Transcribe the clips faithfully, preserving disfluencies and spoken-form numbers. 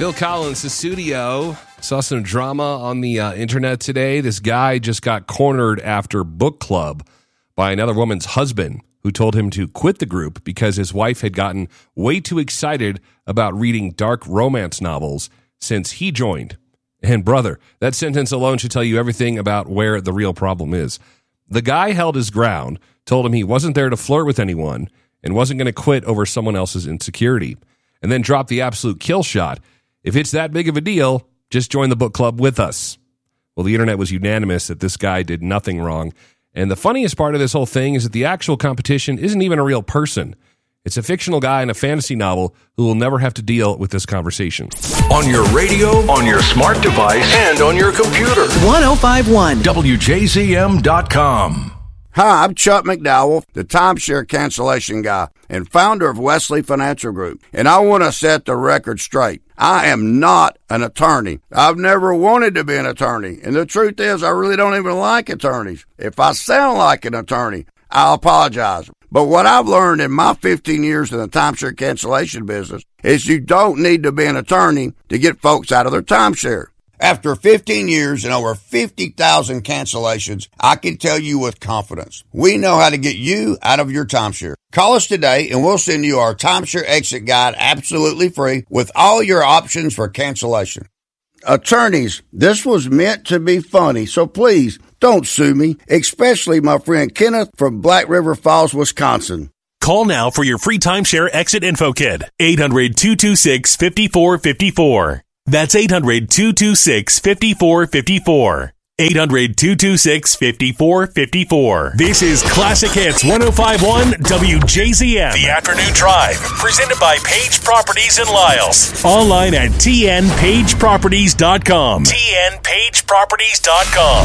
Phil Collins, the studio. Saw some drama on the uh, internet today. This guy just got cornered after book club by another woman's husband who told him to quit the group because his wife had gotten way too excited about reading dark romance novels since he joined. And brother, that sentence alone should tell you everything about where the real problem is. The guy held his ground, told him he wasn't there to flirt with anyone and wasn't going to quit over someone else's insecurity, and then dropped the absolute kill shot. If it's that big of a deal, just join the book club with us. Well, the internet was unanimous that this guy did nothing wrong. And the funniest part of this whole thing is that the actual competition isn't even a real person. It's a fictional guy in a fantasy novel who will never have to deal with this conversation. On your radio, on your smart device, and on your computer. one oh five point one W J Z M dot com. Hi, I'm Chuck McDowell, the timeshare cancellation guy and founder of Wesley Financial Group. And I want to set the record straight. I am not an attorney. I've never wanted to be an attorney. And the truth is, I really don't even like attorneys. If I sound like an attorney, I'll apologize. But what I've learned in my fifteen years in the timeshare cancellation business is you don't need to be an attorney to get folks out of their timeshare. After fifteen years and over fifty thousand cancellations, I can tell you with confidence, we know how to get you out of your timeshare. Call us today and we'll send you our timeshare exit guide absolutely free with all your options for cancellation. Attorneys, this was meant to be funny, so please don't sue me, especially my friend Kenneth from Black River Falls, Wisconsin. Call now for your free timeshare exit info kit. eight hundred, two two six, five four five four. That's eight hundred, two two six, five four five four. eight hundred, two two six, five four five four. This is Classic Hits one oh five point one W J Z M. The Afternoon Drive, presented by Page Properties in Lyles. Online at T N page properties dot com. T N page properties dot com.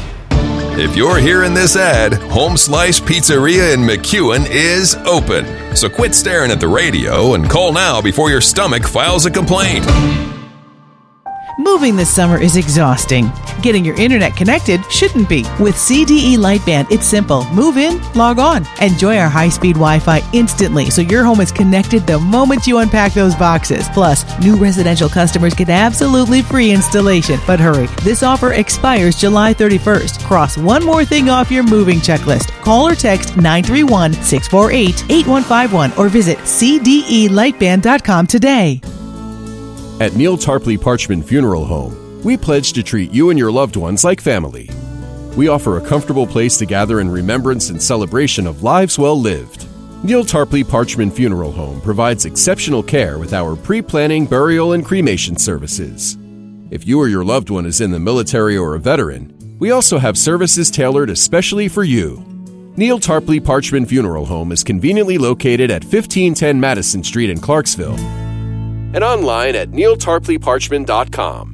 If you're hearing this ad, Home Slice Pizzeria in McEwen is open. So quit staring at the radio and call now before your stomach files a complaint. Moving this summer is exhausting. Getting your internet connected shouldn't be. With C D E Lightband, it's simple. Move in, log on. Enjoy our high-speed Wi-Fi instantly so your home is connected the moment you unpack those boxes. Plus, new residential customers get absolutely free installation. But hurry, this offer expires July thirty-first. Cross one more thing off your moving checklist. Call or text nine three one, six four eight, eight one five one or visit C D E lightband dot com today. At Neil Tarpley Parchman Funeral Home, we pledge to treat you and your loved ones like family. We offer a comfortable place to gather in remembrance and celebration of lives well lived. Neil Tarpley Parchman Funeral Home provides exceptional care with our pre-planning, burial, and cremation services. If you or your loved one is in the military or a veteran, we also have services tailored especially for you. Neil Tarpley Parchman Funeral Home is conveniently located at fifteen ten Madison Street in Clarksville, and online at neil tarpley parchman dot com.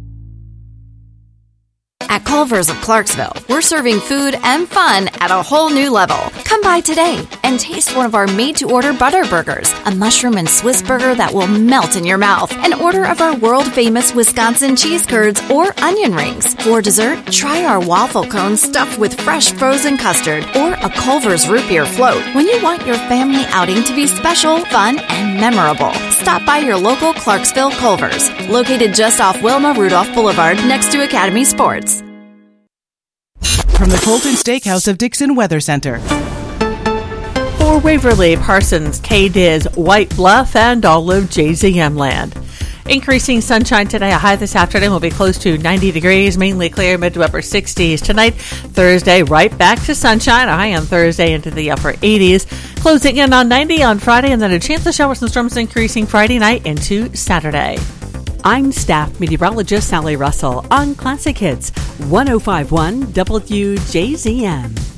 At Culver's of Clarksville, we're serving food and fun at a whole new level. Come by today and taste one of our made-to-order butter burgers, a mushroom and Swiss burger that will melt in your mouth, an order of our world-famous Wisconsin cheese curds or onion rings. For dessert, try our waffle cones stuffed with fresh frozen custard or a Culver's root beer float. When you want your family outing to be special, fun, and memorable, stop by your local Clarksville Culver's, located just off Wilma Rudolph Boulevard next to Academy Sports. From the Colton Steakhouse of Dixon Weather Center. For Waverly, Parsons, K-Diz, White Bluff, and all of J Z M land. Increasing sunshine today. A high this afternoon will be close to ninety degrees, mainly clear, mid to upper sixties. Tonight, Thursday, right back to sunshine. A high on Thursday into the upper eighties. Closing in on ninety on Friday, and then a chance of showers and storms increasing Friday night into Saturday. I'm staff meteorologist Sally Russell on Classic Hits one oh five point one W J Z M.